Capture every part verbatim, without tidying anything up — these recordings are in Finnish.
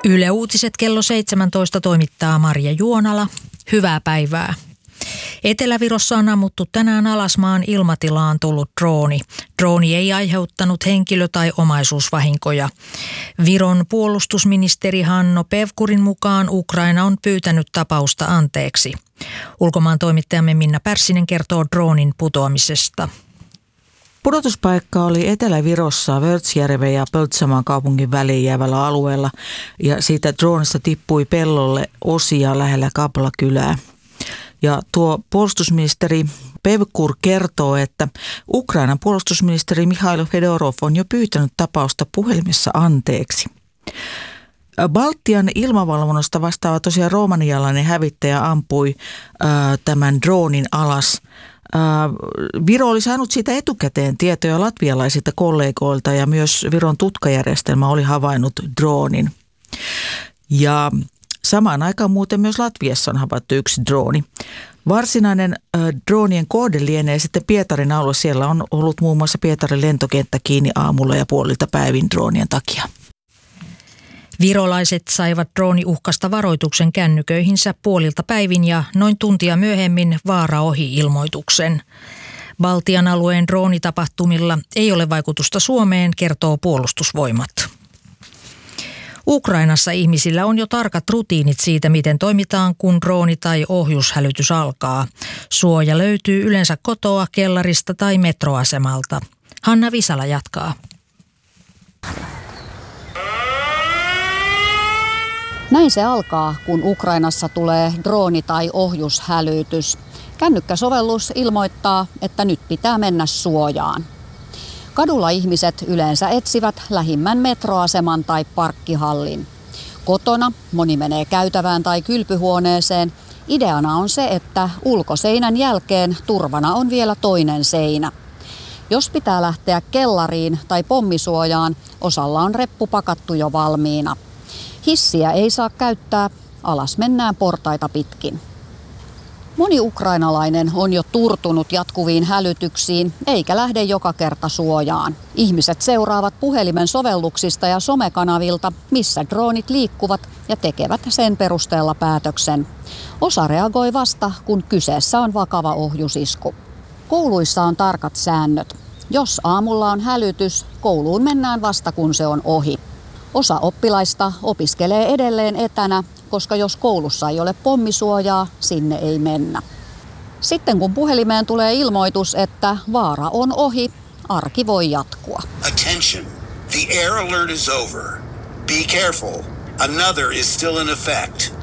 Yle Uutiset kello seitsemäntoista toimittaa Marja Juonala. Hyvää päivää. Etelä-Virossa on ammuttu tänään alas maan ilmatilaan tullut drooni. Drooni ei aiheuttanut henkilö- tai omaisuusvahinkoja. Viron puolustusministeri Hanno Pevkurin mukaan Ukraina on pyytänyt tapausta anteeksi. Ulkomaan toimittajamme Minna Pärssinen kertoo droonin putoamisesta. Pudotuspaikka oli Etelä-Virossa Vörtsjärven ja Pöltsamaan kaupungin väliin jäävällä alueella ja siitä droonista tippui pellolle osia lähellä Kabla-kylää. Ja tuo puolustusministeri Pevkur kertoo, että Ukrainan puolustusministeri Mikhail Fedorov on jo pyytänyt tapausta puhelimessa anteeksi. Baltian ilmavalvonnasta vastaava tosiaan romanialainen hävittäjä ampui ää, tämän droonin alas. Viro oli saanut siitä etukäteen tietoja latvialaisilta kollegoilta ja myös Viron tutkajärjestelmä oli havainnut droonin. Ja samaan aikaan muuten myös Latviassa on havaittu yksi drooni. Varsinainen äh, droonien kohde lienee sitten Pietarin alue. Siellä on ollut muun muassa Pietarin lentokenttä kiinni aamulla ja puolilta päivin droonien takia. Virolaiset saivat drooniuhkasta varoituksen kännyköihinsä puolilta päivin ja noin tuntia myöhemmin vaara ohi -ilmoituksen. Baltian alueen droonitapahtumilla ei ole vaikutusta Suomeen, kertoo Puolustusvoimat. Ukrainassa ihmisillä on jo tarkat rutiinit siitä, miten toimitaan, kun drooni- tai ohjushälytys alkaa. Suoja löytyy yleensä kotoa, kellarista tai metroasemalta. Hanna Visala jatkaa. Näin se alkaa, kun Ukrainassa tulee drooni- tai ohjushälytys. Kännykkäsovellus ilmoittaa, että nyt pitää mennä suojaan. Kadulla ihmiset yleensä etsivät lähimmän metroaseman tai parkkihallin. Kotona moni menee käytävään tai kylpyhuoneeseen. Ideana on se, että ulkoseinän jälkeen turvana on vielä toinen seinä. Jos pitää lähteä kellariin tai pommisuojaan, osalla on reppu pakattu jo valmiina. Hissiä ei saa käyttää, alas mennään portaita pitkin. Moni ukrainalainen on jo turtunut jatkuviin hälytyksiin, eikä lähde joka kerta suojaan. Ihmiset seuraavat puhelimen sovelluksista ja somekanavilta, missä droonit liikkuvat, ja tekevät sen perusteella päätöksen. Osa reagoi vasta, kun kyseessä on vakava ohjusisku. Kouluissa on tarkat säännöt. Jos aamulla on hälytys, kouluun mennään vasta kun se on ohi. Osa oppilaista opiskelee edelleen etänä, koska jos koulussa ei ole pommisuojaa, sinne ei mennä. Sitten kun puhelimeen tulee ilmoitus, että vaara on ohi, arki voi jatkua. Attention. The air alert is over. Be careful. Another is still in effect.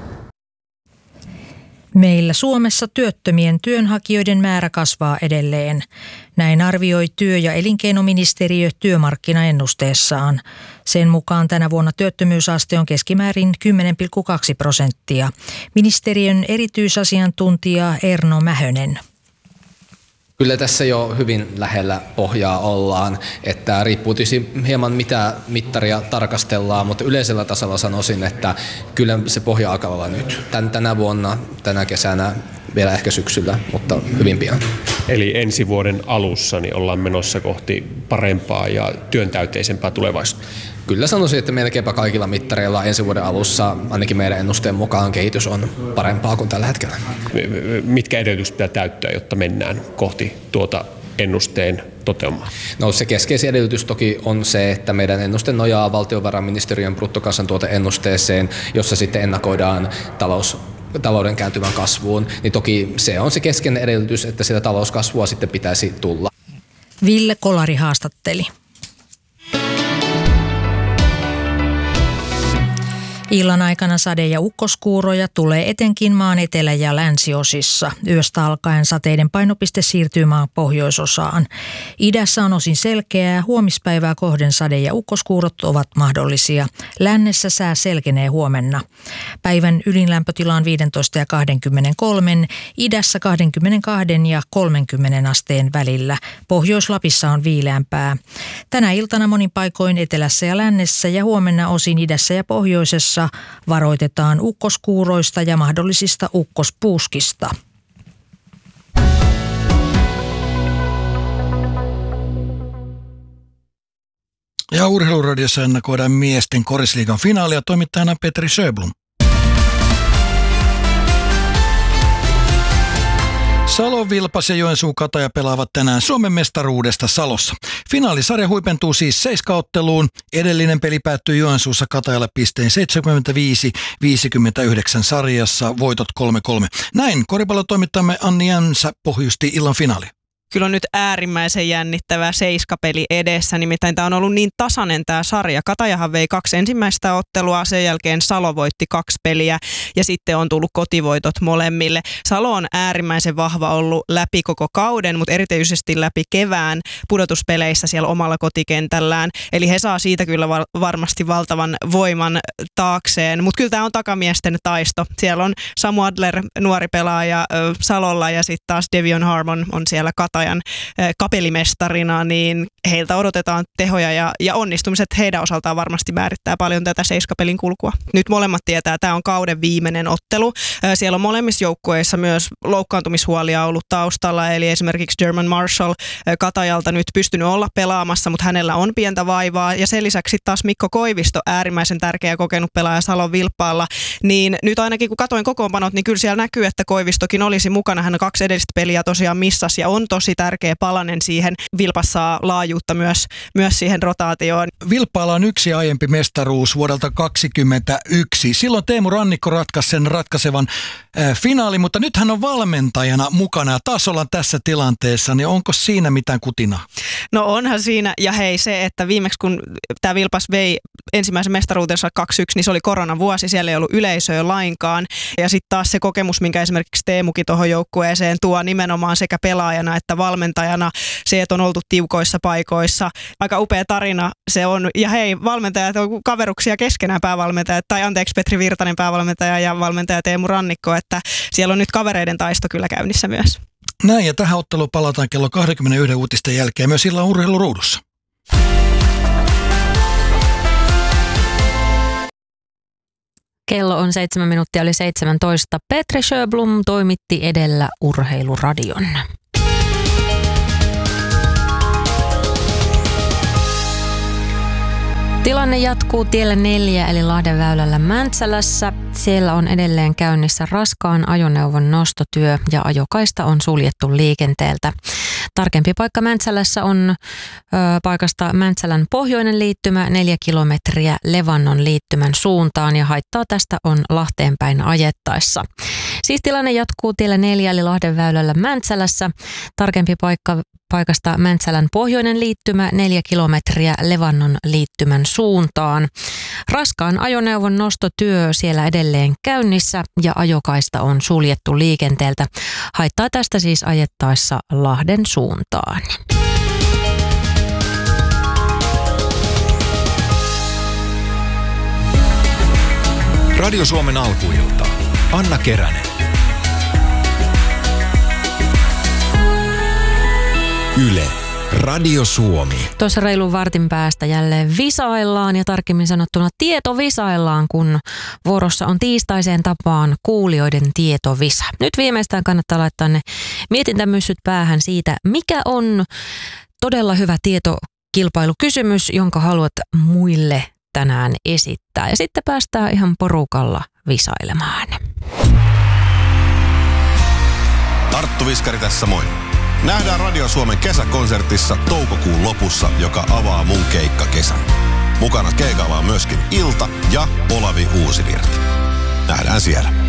Meillä Suomessa työttömien työnhakijoiden määrä kasvaa edelleen. Näin arvioi työ- ja elinkeinoministeriö työmarkkinaennusteessaan. Sen mukaan tänä vuonna työttömyysaste on keskimäärin kymmenen pilkku kaksi prosenttia. Ministeriön erityisasiantuntija Erno Mähönen. Kyllä tässä jo hyvin lähellä pohjaa ollaan, että riippuu tietysti hieman mitä mittaria tarkastellaan, mutta yleisellä tasolla sanoisin, että kyllä se pohja alkaa olla nyt. Tän, tänä vuonna, tänä kesänä, vielä ehkä syksyllä, mutta hyvin pian. Eli ensi vuoden alussa niin ollaan menossa kohti parempaa ja työntäyteisempää tulevaisuutta. Kyllä sanoisin, että melkeinpä kaikilla mittareilla ensi vuoden alussa, ainakin meidän ennusteen mukaan, kehitys on parempaa kuin tällä hetkellä. Mitkä edellytykset pitää täyttää, jotta mennään kohti tuota ennusteen toteumaa? No se keskeisin edellytys toki on se, että meidän ennuste nojaa valtiovarainministeriön bruttokansantuoteennusteeseen, jossa sitten ennakoidaan talous talouden kääntyvän kasvuun, niin toki se on se keskeinen edellytys, että sitä talouskasvua sitten pitäisi tulla. Ville Kolari haastatteli. Illan aikana sade- ja ukkoskuuroja tulee etenkin maan etelä- ja länsiosissa. Yöstä alkaen sateiden painopiste siirtyy maan pohjoisosaan. Idässä on osin selkeää, huomispäivää kohden sade- ja ukkoskuurot ovat mahdollisia. Lännessä sää selkenee huomenna. Päivän ydinlämpötila on viisitoista ja kaksikymmentäkolme, idässä kaksikymmentäkaksi ja kolmekymmentä asteen välillä. Pohjois-Lapissa on viileämpää. Tänä iltana monin paikoin etelässä ja lännessä ja huomenna osin idässä ja pohjoisessa varoitetaan ukkoskuuroista ja mahdollisista ukkospuuskista. Ja Urheiluradiossa ennakoidaan miesten korisliigan finaalia, toimittajana Petri Sjöblom. Salon Vilpas ja Joensuun Kataja pelaavat tänään Suomen mestaruudesta Salossa. Finaalisarja huipentuu siis seiskaotteluun. Edellinen peli päättyi Joensuussa Katajalle pisteen seitsemänkymmentäviisi viisikymmentäyhdeksän sarjassa, voitot kolme kolme. Näin koripallotoimittajamme Anni Jämsä pohjusti illan finaali. Kyllä on nyt äärimmäisen jännittävä seiskapeli edessä, nimittäin tämä on ollut niin tasainen tämä sarja. Katajahan vei kaksi ensimmäistä ottelua, sen jälkeen Salo voitti kaksi peliä ja sitten on tullut kotivoitot molemmille. Salo on äärimmäisen vahva ollut läpi koko kauden, mutta erityisesti läpi kevään pudotuspeleissä siellä omalla kotikentällään. Eli he saa siitä kyllä varmasti valtavan voiman taakseen, mutta kyllä tämä on takamiesten taisto. Siellä on Samu Adler, nuori pelaaja Salolla, ja sitten taas Devion Harmon on siellä Katajan kapelimestarina, niin heiltä odotetaan tehoja ja, ja onnistumiset heidän osaltaan varmasti määrittää paljon tätä seiskapelin kulkua. Nyt molemmat tietää, että tämä on kauden viimeinen ottelu. Siellä on molemmissa joukkueissa myös loukkaantumishuolia ollut taustalla, eli esimerkiksi German Marshall Katajalta nyt pystynyt olla pelaamassa, mutta hänellä on pientä vaivaa, ja sen lisäksi taas Mikko Koivisto, äärimmäisen tärkeä kokenut pelaaja Salon Vilppaalla, niin nyt ainakin kun katoin kokoonpanot, niin kyllä siellä näkyy, että Koivistokin olisi mukana. Hän kaksi edellistä peliä tosiaan missasi ja on tosi tärkeä palanen siihen. Vilpas saa laajuutta myös, myös siihen rotaatioon. Vilppaalla on yksi aiempi mestaruus vuodelta kaksikymmentäyksi. Silloin Teemu Rannikko ratkaisi sen ratkaisevan äh, finaali, mutta nyt hän on valmentajana mukana ja taas ollaan tässä tilanteessa, niin onko siinä mitään kutinaa? No onhan siinä, ja hei se, että viimeksi kun tämä Vilpas vei ensimmäisen mestaruutensa kaksi yksi, niin se oli koronavuosi, siellä ei ollut yleisöä lainkaan, ja sitten taas se kokemus, minkä esimerkiksi Teemukin tuohon joukkueeseen tuo nimenomaan sekä pelaajana että valmentajana, se, että on oltu tiukoissa paikoissa. Aika upea tarina se on. Ja hei, valmentajat on kaveruksia keskenään, päävalmentajat, tai anteeksi Petri Virtanen päävalmentaja ja valmentaja Teemu Rannikko, että siellä on nyt kavereiden taisto kyllä käynnissä myös. Näin, ja tähän otteluun palataan kello kaksikymmentäyksi uutisten jälkeen myös illan Urheiluruudussa. Kello on seitsemän minuuttia yli seitsemäntoista. Petri Sjöblom toimitti edellä Urheiluradion. Tilanne jatkuu tiellä neljä eli Lahdenväylällä Mäntsälässä. Siellä on edelleen käynnissä raskaan ajoneuvon nostotyö ja ajokaista on suljettu liikenteeltä. Tarkempi paikka Mäntsälässä on ö, paikasta Mäntsälän pohjoinen liittymä neljä kilometriä Levannon liittymän suuntaan ja haittaa tästä on Lahteen päin ajettaessa. Siis tilanne jatkuu tiellä neljä eli Lahdenväylällä Mäntsälässä. Tarkempi paikka paikasta Mäntsälän pohjoinen liittymä neljä kilometriä Levannon liittymän suuntaan. Raskaan ajoneuvon nostotyö siellä edelleen käynnissä ja ajokaista on suljettu liikenteeltä. Haittaa tästä siis ajettaessa Lahden suuntaan. Radio Suomen alkuilta. Anna Keränen. Yle. Radio Suomi. Tuossa reilun vartin päästä jälleen visaillaan ja tarkemmin sanottuna tietovisaillaan, kun vuorossa on tiistaiseen tapaan kuulijoiden tietovisa. Nyt viimeistään kannattaa laittaa ne mietintämyssyt päähän siitä, mikä on todella hyvä tietokilpailukysymys, jonka haluat muille tänään esittää. Ja sitten päästään ihan porukalla visailemaan. Arttu Viskari tässä moi. Nähdään Radio Suomen kesäkonsertissa toukokuun lopussa, joka avaa mun keikkakesän. Mukana keikalla on myöskin Ilta ja Olavi Uusivirta. Nähdään siellä.